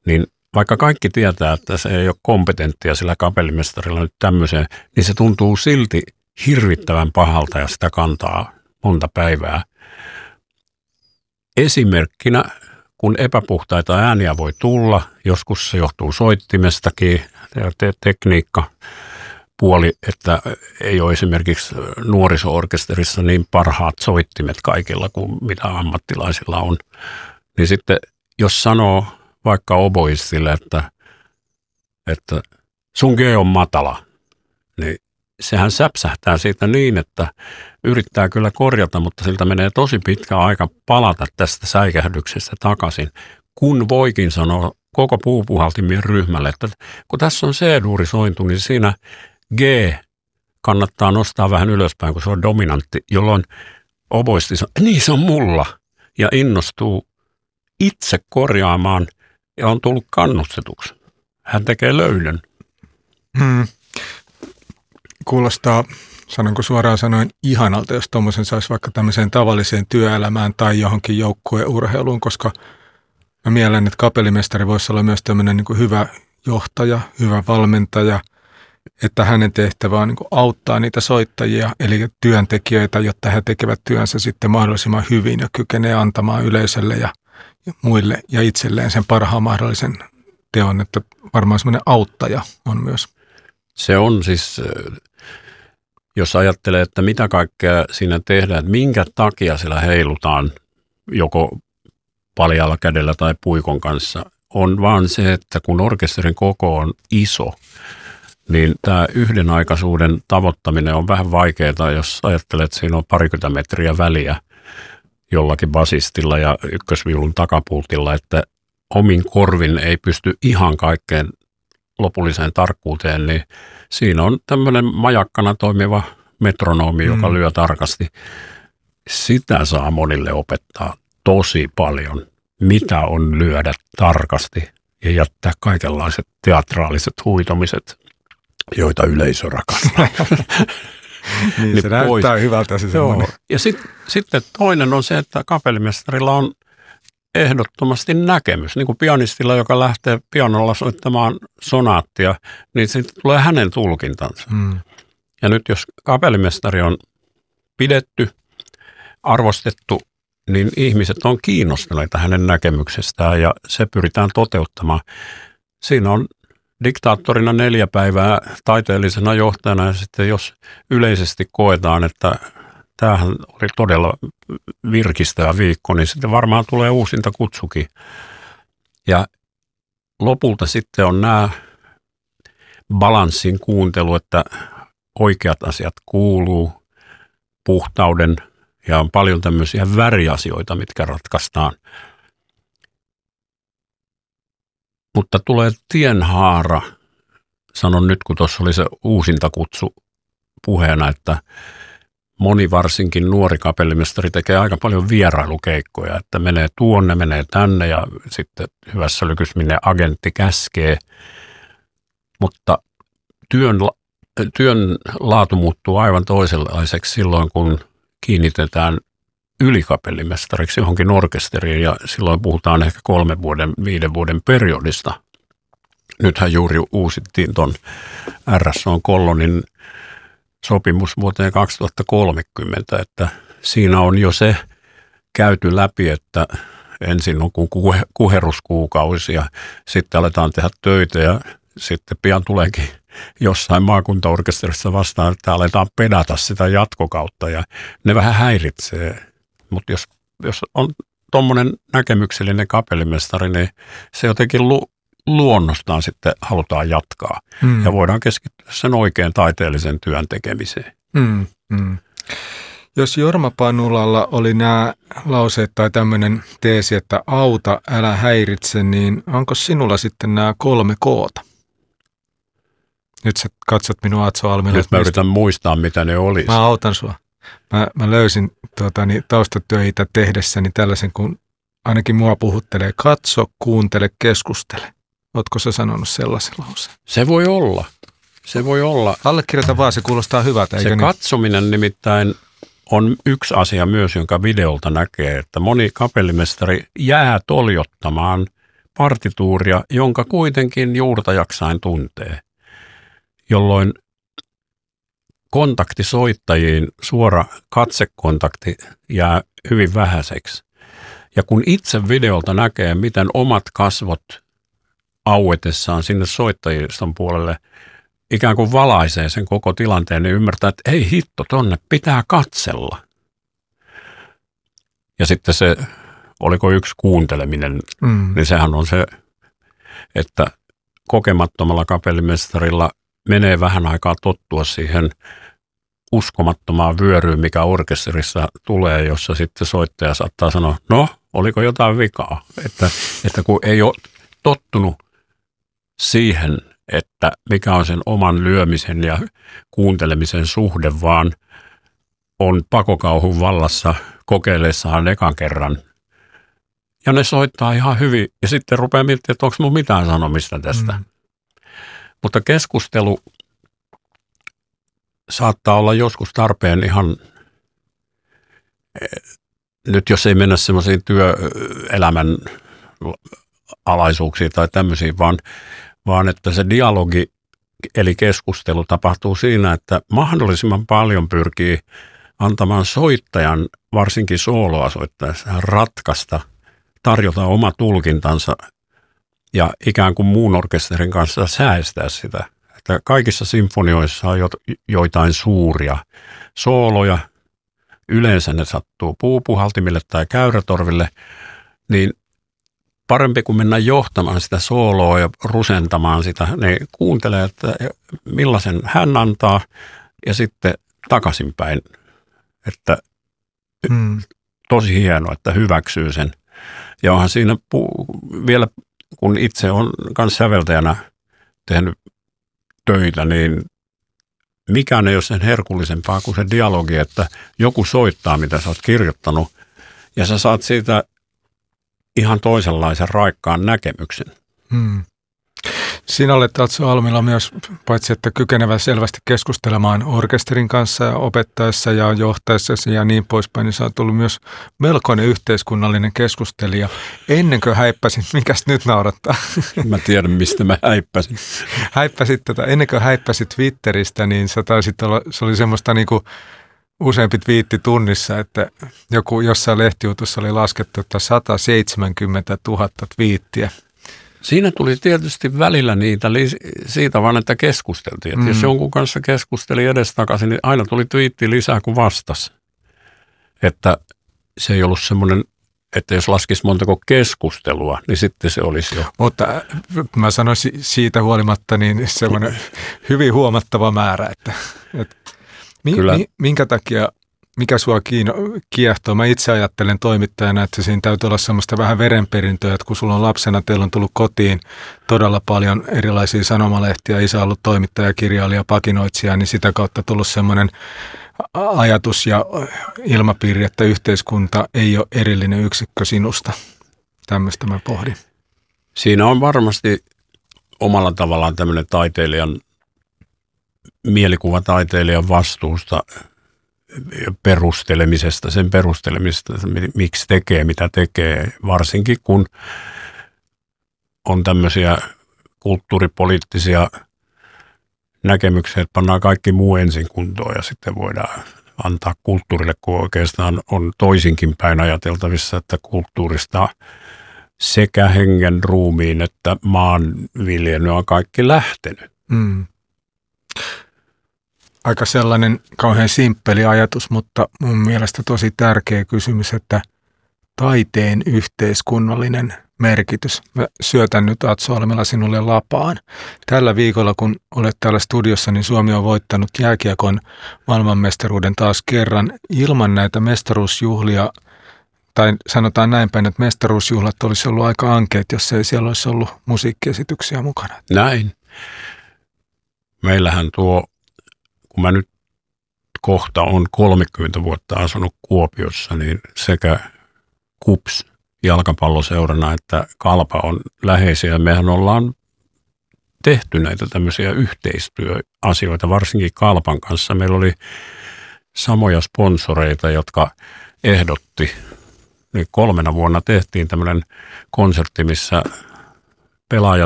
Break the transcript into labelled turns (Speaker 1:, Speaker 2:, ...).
Speaker 1: niin vaikka kaikki tietää, että se ei ole kompetenttia sillä kapellimestarilla nyt tämmöiseen, niin se tuntuu silti hirvittävän pahalta ja sitä kantaa monta päivää. Esimerkkinä, kun epäpuhtaita ääniä voi tulla, joskus se johtuu soittimestakin, tekniikka puoli, että ei ole esimerkiksi nuoriso-orkesterissa niin parhaat soittimet kaikilla kuin mitä ammattilaisilla on. Niin sitten jos sanoo vaikka oboistille, että sun G on matala, niin sehän säpsähtää siitä niin, että yrittää kyllä korjata, mutta siltä menee tosi pitkä aika palata tästä säikähdyksestä takaisin, kun voikin sanoa koko puupuhaltimien ryhmälle, että kun tässä on C-duuri sointu, niin siinä G kannattaa nostaa vähän ylöspäin, kun se on dominantti, jolloin oboisti sanoo, niin se on mulla, ja innostuu itse korjaamaan ja on tullut kannustetuksi. Hän tekee löydön.
Speaker 2: Kuulostaa, sanonko suoraan sanoen, ihanalta, jos tuommoisen saisi vaikka tämmöiseen tavalliseen työelämään tai johonkin joukkueurheiluun, koska mä mielen, että kapellimestari voisi olla myös tämmöinen niin kuin hyvä johtaja, hyvä valmentaja, että hänen tehtävä on niin kuin auttaa niitä soittajia, eli työntekijöitä, jotta he tekevät työnsä sitten mahdollisimman hyvin ja kykenee antamaan yleisölle ja muille ja itselleen sen parhaan mahdollisen teon, että varmaan semmoinen auttaja on myös.
Speaker 1: Se on siis, jos ajattelee, että mitä kaikkea siinä tehdään, että minkä takia siellä heilutaan joko paljaalla kädellä tai puikon kanssa, on vaan se, että kun orkesterin koko on iso, niin tämä yhdenaikaisuuden tavoittaminen on vähän vaikeaa, jos ajattelee, että siinä on 20 metriä väliä jollakin basistilla ja ykkösviulun takapultilla, että omin korvin ei pysty ihan kaikkeen lopulliseen tarkkuuteen, niin siinä on tämmöinen majakkana toimiva metronomi, joka lyö tarkasti. Sitä saa monille opettaa tosi paljon, mitä on lyödä tarkasti ja jättää kaikenlaiset teatraaliset huitomiset, joita yleisö rakastaa.
Speaker 2: Niin se näyttää hyvältä se semmoinen.
Speaker 1: Ja sitten toinen on se, että kapellimestarilla on ehdottomasti näkemys. Niin kuin pianistilla, joka lähtee pianolla soittamaan sonaattia, niin sitten tulee hänen tulkintansa. Ja nyt jos kapellimestari on pidetty, arvostettu, niin ihmiset on kiinnostuneita hänen näkemyksestään ja se pyritään toteuttamaan. Siinä on diktaattorina 4 päivää taiteellisena johtajana ja sitten jos yleisesti koetaan, että tämähän oli todella virkistävä viikko, niin sitten varmaan tulee uusinta kutsukin. Ja lopulta sitten on nämä balanssin kuuntelu, että oikeat asiat kuuluu, puhtauden ja on paljon tämmöisiä väriasioita, mitkä ratkaistaan. Mutta tulee tienhaara, sanon nyt kun tuossa oli se uusinta kutsu puheena, että moni varsinkin nuori kapellimestari tekee aika paljon vierailukeikkoja, että menee tuonne, menee tänne ja sitten hyvässä lykysminne agentti käskee. Mutta työn laatu muuttuu aivan toisenlaiseksi silloin, kun kiinnitetään ylikapellimestariksi johonkin orkesteriin ja silloin puhutaan ehkä 3 vuoden, 5 vuoden periodista. Nythän juuri uusittiin ton RSOn Collonin sopimus vuoteen 2030, että siinä on jo se käyty läpi, että ensin on kuheruskuukausi ja sitten aletaan tehdä töitä ja sitten pian tuleekin jossain maakuntaorkesterissa vastaan, että aletaan pedata sitä jatkokautta ja ne vähän häiritsee. Mutta jos on tuommoinen näkemyksellinen kapellimestari, niin se jotenkin luonnostaan sitten halutaan jatkaa ja voidaan keskittyä sen oikein taiteellisen työn tekemiseen.
Speaker 2: Jos Jorma Panulalla oli nämä lauseet tai tämmöinen teesi, että auta, älä häiritse, niin onko sinulla sitten nämä 3 koota? Nyt sä katsot minua Atso Almilla.
Speaker 1: Nyt mä yritän muistaa, mitä ne olisi.
Speaker 2: Mä autan sua. Mä löysin taustatöitä tehdessäni tällaisen, kun ainakin mua puhuttelee. Katso, kuuntele, keskustele. Ootko sä sanonut sellaisen lauseen?
Speaker 1: Se voi olla. Se voi olla.
Speaker 2: Allekirjoita vaan, se kuulostaa hyvältä.
Speaker 1: Se katsominen nimittäin on yksi asia myös, jonka videolta näkee, että moni kapellimestari jää toljottamaan partituuria, jonka kuitenkin juurta jaksain tuntee, jolloin kontakti soittajiin, suora katsekontakti jää hyvin vähäiseksi. Ja kun itse videolta näkee, miten omat kasvot auetessaan sinne soittajiston puolelle ikään kuin valaisee sen koko tilanteen, niin ymmärtää, että ei hitto, tonne pitää katsella. Ja sitten se, oliko yksi kuunteleminen, niin sehän on se, että kokemattomalla kapellimestarilla menee vähän aikaa tottua siihen uskomattomaan vyöryyn, mikä orkesterissa tulee, jossa sitten soittaja saattaa sanoa, no, oliko jotain vikaa? Että kun ei ole tottunut siihen, että mikä on sen oman lyömisen ja kuuntelemisen suhde, vaan on pakokauhun vallassa kokeillessaan ekan kerran. Ja ne soittaa ihan hyvin ja sitten rupeaa miettimään, että onko mun mitään sanomista tästä. Mutta keskustelu saattaa olla joskus tarpeen ihan, nyt jos ei mennä semmoisiin työelämän alaisuuksiin tai tämmöisiin, vaan että se dialogi eli keskustelu tapahtuu siinä, että mahdollisimman paljon pyrkii antamaan soittajan, varsinkin sooloa soittaessa, ratkaista, tarjota oma tulkintansa ja ikään kuin muun orkesterin kanssa säästää sitä. Että kaikissa sinfonioissa on joitain suuria sooloja, yleensä ne sattuu puupuhaltimille tai käyrätorville, niin parempi kuin mennä johtamaan sitä sooloa ja rusentamaan sitä, ne kuuntelee, että millaisen hän antaa ja sitten takaisinpäin, että tosi hienoa, että hyväksyy sen. Ja onhan siinä vielä, kun itse on myös säveltäjänä tehnyt töitä, niin mikään ei ole sen herkullisempaa kuin se dialogi, että joku soittaa, mitä sä oot kirjoittanut, ja sä saat siitä ihan toisenlaisen raikkaan näkemyksen.
Speaker 2: Sinä olet, Atso Almila, myös paitsi että kykenevä selvästi keskustelemaan orkesterin kanssa ja opettaessa ja johtaessa ja niin poispäin, niin sä oot ollut myös melkoinen yhteiskunnallinen keskustelija. Ennen kuin häippäsit, mikäs nyt naurattaa?
Speaker 1: Mä tiedän, mistä mä häippäsin.
Speaker 2: Ennen kuin häippäsit Twitteristä, niin sä taisit olla, se oli semmoista niinku useampi twiitti tunnissa, että joku jossain lehtijutussa oli laskettu, että 170 000 twiittiä.
Speaker 1: Siinä tuli tietysti välillä niitä siitä vaan, että keskusteltiin. Että jos jonkun kanssa keskusteli edestakaisin, niin aina tuli twiitti lisää kuin vastasi. Että se ei ollut semmoinen, että jos laskisi montako keskustelua, niin sitten se olisi jo.
Speaker 2: Mutta mä sanoisin siitä huolimatta niin semmoinen hyvin huomattava määrä, että minkä takia, mikä sua kiehtoo? Mä itse ajattelen toimittajana, että siinä täytyy olla semmoista vähän verenperintöä, että kun sulla on lapsena, teillä on tullut kotiin todella paljon erilaisia sanomalehtiä, isä on ollut toimittaja, kirjailija, pakinoitsija, niin sitä kautta tullut semmoinen ajatus ja ilmapiiri, että yhteiskunta ei ole erillinen yksikkö sinusta. Tämmöistä mä pohdin.
Speaker 1: Siinä on varmasti omalla tavallaan tämmöinen mielikuvataiteilijan vastuusta sen perustelemisesta, miksi tekee, mitä tekee, varsinkin kun on tämmöisiä kulttuuripoliittisia näkemyksiä, että pannaan kaikki muu ensin kuntoon ja sitten voidaan antaa kulttuurille, kun oikeastaan on toisinkin päin ajateltavissa, että kulttuurista sekä hengen, ruumiin että maanviljely on kaikki lähtenyt.
Speaker 2: Aika sellainen kauhean simppeli ajatus, mutta mun mielestä tosi tärkeä kysymys, että taiteen yhteiskunnallinen merkitys. Mä syötän nyt, Atso Almila, sinulle lapaan. Tällä viikolla, kun olet täällä studiossa, niin Suomi on voittanut jääkiekon maailmanmestaruuden taas kerran ilman näitä mestaruusjuhlia. Tai sanotaan näin päin, että mestaruusjuhlat olisi ollut aika ankeet, jos ei siellä olisi ollut musiikkiesityksiä mukana.
Speaker 1: Näin. Meillähän kun mä nyt kohta on 30 vuotta asunut Kuopiossa, niin sekä KuPS jalkapalloseurana että Kalpa on läheisiä. Mehän ollaan tehty näitä tämmöisiä yhteistyöasioita, varsinkin Kalpan kanssa. Meillä oli samoja sponsoreita, jotka ehdotti. Niin 3 vuonna tehtiin tämmöinen konsertti, missä pelaajat